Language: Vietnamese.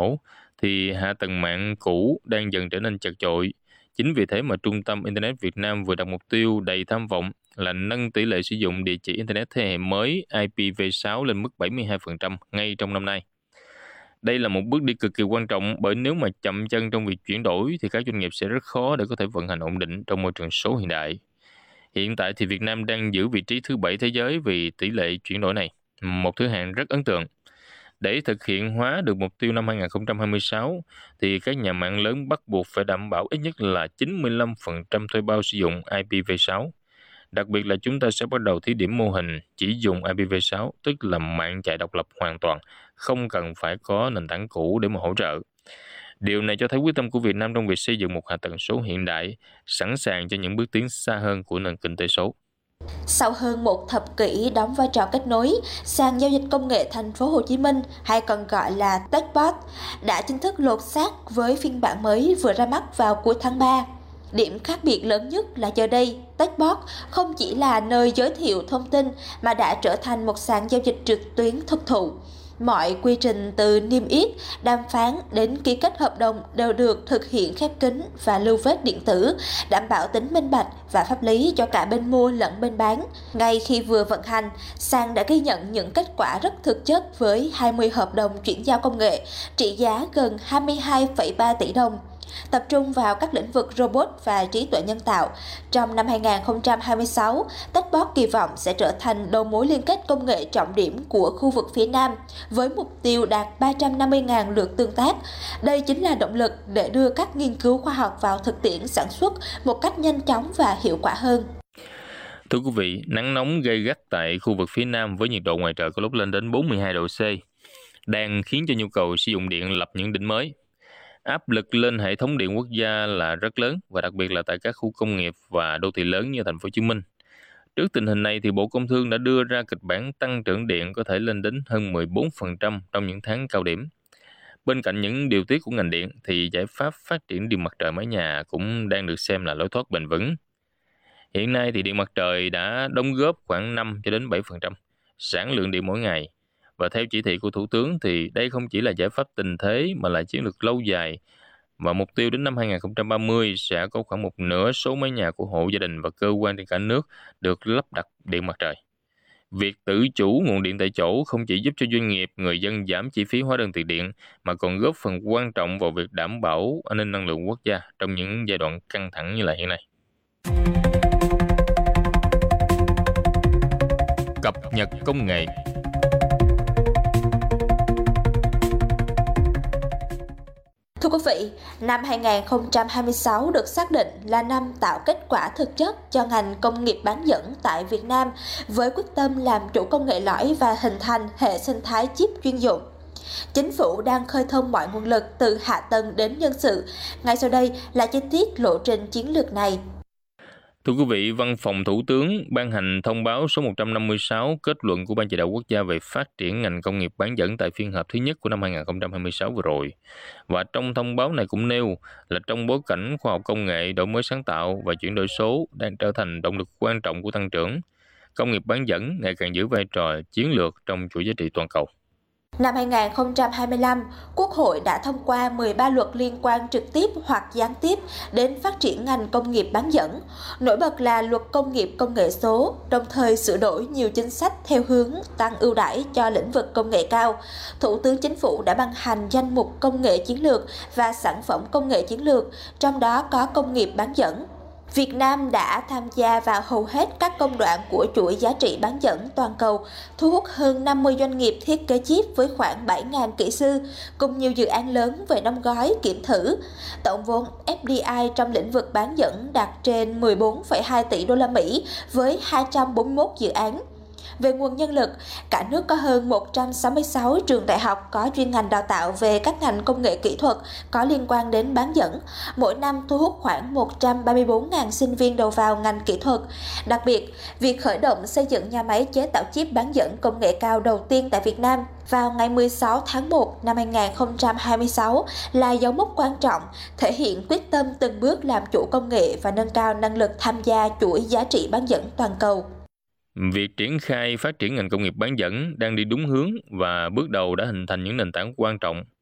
nổ, thì hạ tầng mạng cũ đang dần trở nên chật chội. Chính vì thế mà Trung tâm Internet Việt Nam vừa đặt mục tiêu đầy tham vọng là nâng tỷ lệ sử dụng địa chỉ Internet thế hệ mới IPv6 lên mức 72% ngay trong năm nay. Đây là một bước đi cực kỳ quan trọng, bởi nếu mà chậm chân trong việc chuyển đổi thì các doanh nghiệp sẽ rất khó để có thể vận hành ổn định trong môi trường số hiện đại. Hiện tại thì Việt Nam đang giữ vị trí thứ 7 thế giới vì tỷ lệ chuyển đổi này, một thứ hạng rất ấn tượng. Để thực hiện hóa được mục tiêu năm 2026 thì các nhà mạng lớn bắt buộc phải đảm bảo ít nhất là 95% thuê bao sử dụng IPv6. Đặc biệt là chúng ta sẽ bắt đầu thí điểm mô hình chỉ dùng IPv6, tức là mạng chạy độc lập hoàn toàn, không cần phải có nền tảng cũ để mà hỗ trợ. Điều này cho thấy quyết tâm của Việt Nam trong việc xây dựng một hạ tầng số hiện đại, sẵn sàng cho những bước tiến xa hơn của nền kinh tế số. Sau hơn một thập kỷ đóng vai trò kết nối, sàn giao dịch công nghệ Thành phố Hồ Chí Minh, hay còn gọi là Techbot, đã chính thức lột xác với phiên bản mới vừa ra mắt vào cuối tháng 3. Điểm khác biệt lớn nhất là giờ đây, Techbot không chỉ là nơi giới thiệu thông tin mà đã trở thành một sàn giao dịch trực tuyến thực thụ. Mọi quy trình từ niêm yết, đàm phán đến ký kết hợp đồng đều được thực hiện khép kín và lưu vết điện tử, đảm bảo tính minh bạch và pháp lý cho cả bên mua lẫn bên bán. Ngay khi vừa vận hành, sàn đã ghi nhận những kết quả rất thực chất với 20 hợp đồng chuyển giao công nghệ trị giá gần 22,3 tỷ đồng, tập trung vào các lĩnh vực robot và trí tuệ nhân tạo. Trong năm 2026, Techbot kỳ vọng sẽ trở thành đầu mối liên kết công nghệ trọng điểm của khu vực phía Nam, với mục tiêu đạt 350.000 lượt tương tác. Đây chính là động lực để đưa các nghiên cứu khoa học vào thực tiễn sản xuất một cách nhanh chóng và hiệu quả hơn. Thưa quý vị, nắng nóng gay gắt tại khu vực phía Nam với nhiệt độ ngoài trời có lúc lên đến 42 độ C, đang khiến cho nhu cầu sử dụng điện lập những đỉnh mới. Áp lực lên hệ thống điện quốc gia là rất lớn, và đặc biệt là tại các khu công nghiệp và đô thị lớn như Thành phố Hồ Chí Minh. Trước tình hình này thì Bộ Công Thương đã đưa ra kịch bản tăng trưởng điện có thể lên đến hơn 14% trong những tháng cao điểm. Bên cạnh những điều tiết của ngành điện thì giải pháp phát triển điện mặt trời mái nhà cũng đang được xem là lối thoát bền vững. Hiện nay thì điện mặt trời đã đóng góp khoảng 5 cho đến 7% sản lượng điện mỗi ngày. Và theo chỉ thị của Thủ tướng thì đây không chỉ là giải pháp tình thế mà là chiến lược lâu dài, và mục tiêu đến năm 2030 sẽ có khoảng một nửa số mái nhà của hộ gia đình và cơ quan trên cả nước được lắp đặt điện mặt trời. Việc tự chủ nguồn điện tại chỗ không chỉ giúp cho doanh nghiệp, người dân giảm chi phí hóa đơn tiền điện, mà còn góp phần quan trọng vào việc đảm bảo an ninh năng lượng quốc gia trong những giai đoạn căng thẳng như là hiện nay. Cập nhật công nghệ. Thưa quý vị, năm 2026 được xác định là năm tạo kết quả thực chất cho ngành công nghiệp bán dẫn tại Việt Nam, với quyết tâm làm chủ công nghệ lõi và hình thành hệ sinh thái chip chuyên dụng. Chính phủ đang khơi thông mọi nguồn lực từ hạ tầng đến nhân sự. Ngay sau đây là chi tiết lộ trình chiến lược này. Thưa quý vị, Văn phòng Thủ tướng ban hành thông báo số 156 kết luận của Ban Chỉ đạo Quốc gia về phát triển ngành công nghiệp bán dẫn tại phiên họp thứ nhất của năm 2026 vừa rồi. Và trong thông báo này cũng nêu là trong bối cảnh khoa học công nghệ, đổi mới sáng tạo và chuyển đổi số đang trở thành động lực quan trọng của tăng trưởng, công nghiệp bán dẫn ngày càng giữ vai trò chiến lược trong chuỗi giá trị toàn cầu. Năm 2025, Quốc hội đã thông qua 13 luật liên quan trực tiếp hoặc gián tiếp đến phát triển ngành công nghiệp bán dẫn. Nổi bật là luật công nghiệp công nghệ số, đồng thời sửa đổi nhiều chính sách theo hướng tăng ưu đãi cho lĩnh vực công nghệ cao. Thủ tướng Chính phủ đã ban hành danh mục công nghệ chiến lược và sản phẩm công nghệ chiến lược, trong đó có công nghiệp bán dẫn. Việt Nam đã tham gia vào hầu hết các công đoạn của chuỗi giá trị bán dẫn toàn cầu, thu hút hơn 50 doanh nghiệp thiết kế chip với khoảng 7.000 kỹ sư, cùng nhiều dự án lớn về đóng gói, kiểm thử. Tổng vốn FDI trong lĩnh vực bán dẫn đạt trên 14,2 tỷ đô la Mỹ với 241 dự án. Về nguồn nhân lực, cả nước có hơn 166 trường đại học có chuyên ngành đào tạo về các ngành công nghệ kỹ thuật có liên quan đến bán dẫn. Mỗi năm thu hút khoảng 134.000 sinh viên đầu vào ngành kỹ thuật. Đặc biệt, việc khởi động xây dựng nhà máy chế tạo chip bán dẫn công nghệ cao đầu tiên tại Việt Nam vào ngày 16 tháng 1 năm 2026 là dấu mốc quan trọng, thể hiện quyết tâm từng bước làm chủ công nghệ và nâng cao năng lực tham gia chuỗi giá trị bán dẫn toàn cầu. Việc triển khai phát triển ngành công nghiệp bán dẫn đang đi đúng hướng và bước đầu đã hình thành những nền tảng quan trọng